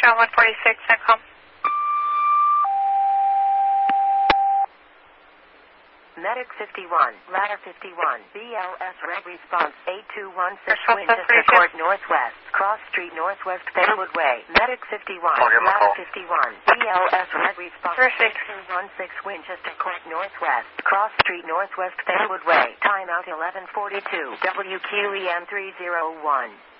Ground 146, Netcom. Medic 51, Ladder 51, BLS Red Response 8216 Response Winchester Court Northwest, Cross Street Northwest Fairwood Way. Medic 51, Ladder 51, BLS Red Response 8216 Winchester Court Northwest, Cross Street Northwest Fairwood Way. Timeout 11:42, WQEM 301.